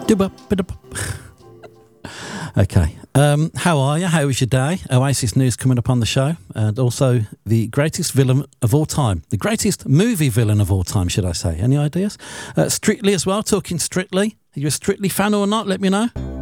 Okay. How are you? How was your day? Oasis news coming up on the show. And also the greatest villain of all time. The greatest movie villain of all time, should I say. Any ideas? Strictly as well, talking Strictly. Are you a Strictly fan or not? Let me know.